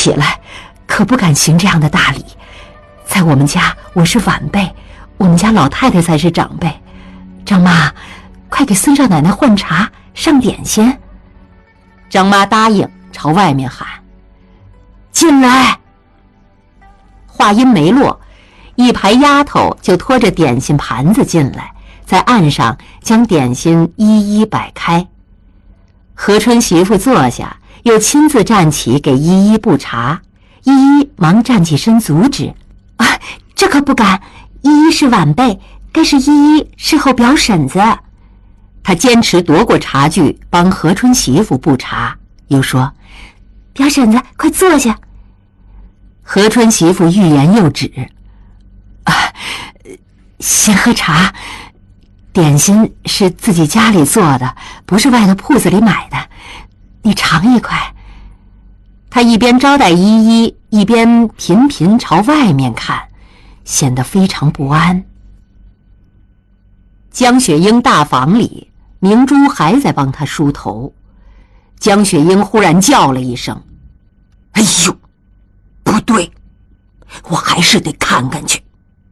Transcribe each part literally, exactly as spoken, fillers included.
起来，可不敢行这样的大礼。在我们家，我是晚辈，我们家老太太才是长辈。张妈，快给孙少奶奶换茶上点心。张妈答应，朝外面喊：“进来！”话音没落，一排丫头就拖着点心盘子进来，在案上将点心一一摆开。和春媳妇坐下，又亲自站起给依依布茶。依依忙站起身阻止：“啊，这可不敢，依依是晚辈，该是依依侍候表婶子。”她坚持夺过茶具，帮和春媳妇布茶，又说：“表婶子，快坐下。”和春媳妇欲言又止：“啊，先喝茶。点心是自己家里做的，不是外头铺子里买的，你尝一块。”他一边招待依依，一边频频朝外面看，显得非常不安。江雪英大房里，明珠还在帮她梳头。江雪英忽然叫了一声：“哎呦，不对，我还是得看看去。”“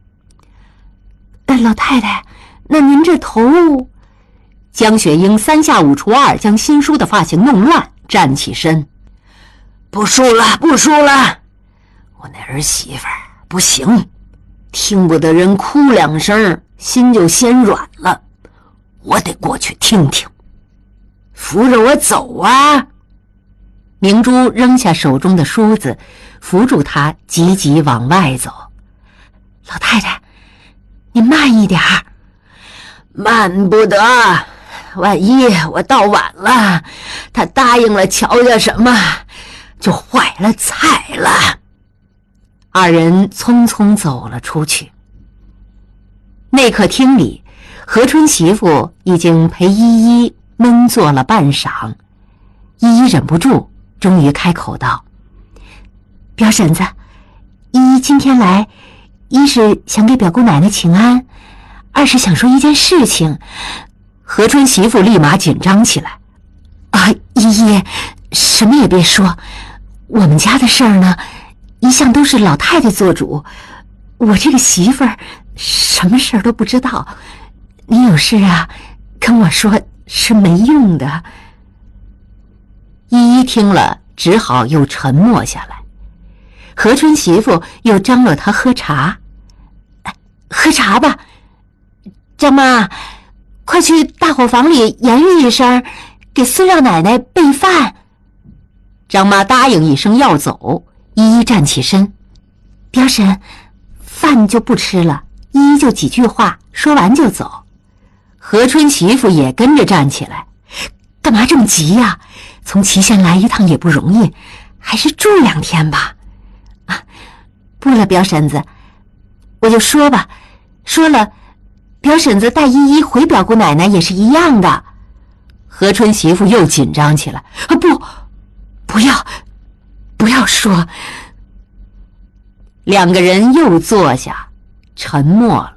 老太太，那您这头……”江雪英三下五除二将新梳的发型弄乱，站起身：“不梳了，不梳了，我那儿媳妇儿不行，听不得人哭两声，心就先软了，我得过去听听。扶着我走啊！”明珠扔下手中的梳子，扶住她，急急往外走。“老太太，你慢一点儿。”“慢不得，万一我到晚了，他答应了乔家什么，就坏了菜了。”二人匆匆走了出去。内客厅里，和春媳妇已经陪依依闷坐了半晌。依依忍不住，终于开口道：“表婶子，依依今天来，一是想给表姑奶奶请安，二是想说一件事情。”和春媳妇立马紧张起来：“啊，依依，什么也别说，我们家的事儿呢，一向都是老太太做主，我这个媳妇儿什么事儿都不知道。你有事啊，跟我说是没用的。”依依听了，只好又沉默下来。和春媳妇又张罗她喝茶：“喝茶吧，张妈，快去大伙房里言语一声，给孙少奶奶备饭。”张妈答应一声要走，依依站起身：“表婶，饭就不吃了，依依就几句话，说完就走。”和春媳妇也跟着站起来：“干嘛这么急呀？从祁县来一趟也不容易，还是住两天吧。”“啊，不了，表婶子，我就说吧，说了，表婶子带依依回表姑奶奶也是一样的。”和春媳妇又紧张起来：“啊，不，不要，不要说。”两个人又坐下，沉默了。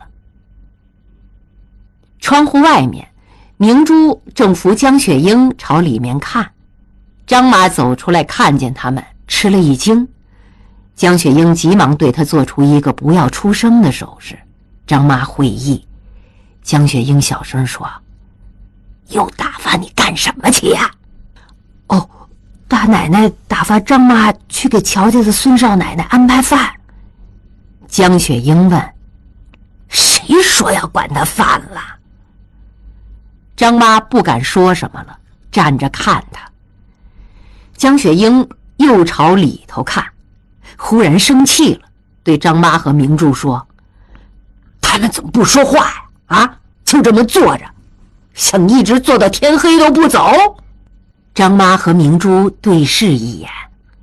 窗户外面，明珠正扶江雪英朝里面看。张妈走出来看见他们，吃了一惊。江雪英急忙对她做出一个不要出声的手势。张妈会意。江雪英小声说：“又打发你干什么去呀？”“哦，大奶奶打发张妈去给乔家的孙少奶奶安排饭。”江雪英问：“谁说要管她饭了？”张妈不敢说什么了，站着看她。江雪英又朝里头看，忽然生气了，对张妈和明珠说：“他们怎么不说话呀？啊，就这么坐着，想一直坐到天黑都不走？”张妈和明珠对视一眼。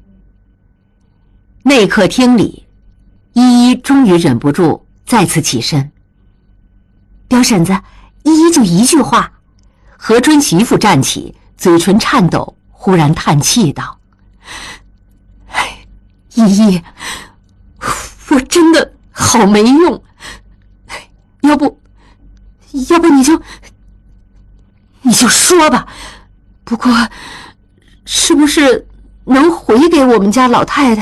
内客厅里，依依终于忍不住再次起身：“表婶子，依依就一句话。”和春媳妇站起，嘴唇颤抖，忽然叹气道：“依依，我真的好没用，要不要不你就你就说吧，不过是不是能回给我们家老太太